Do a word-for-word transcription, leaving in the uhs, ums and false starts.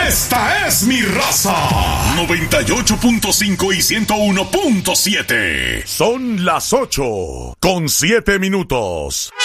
Esta es mi raza. noventa y ocho punto cinco y ciento uno punto siete. Son las ocho con siete minutos.